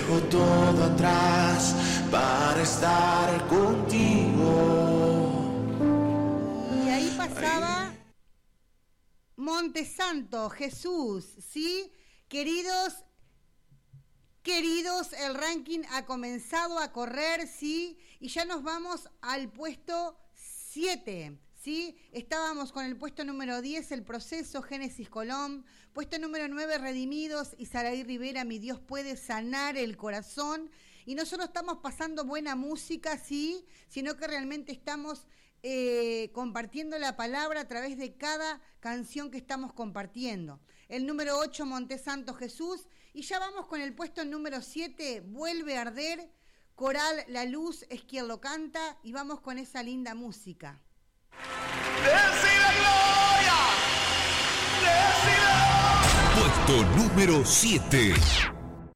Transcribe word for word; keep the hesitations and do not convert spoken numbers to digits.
dejo todo atrás para estar contigo. Y ahí pasaba Montesanto, Jesús, ¿sí? Queridos, queridos, el ranking ha comenzado a correr, ¿sí? Y ya nos vamos al puesto siete, ¿sí? Estábamos con el puesto número diez, El Proceso, Génesis Colón. Puesto número nueve, Redimidos, y Saraí Rivera, Mi Dios puede sanar el corazón. Y no solo estamos pasando buena música, ¿sí? Sino que realmente estamos eh, compartiendo la palabra a través de cada canción que estamos compartiendo. El número ocho, Montesanto, Jesús. Y ya vamos con el puesto número siete, Vuelve a arder, Coral La Luz es quien lo canta. Y vamos con esa linda música. ¡Decide gloria! ¡Decide! Puesto número siete.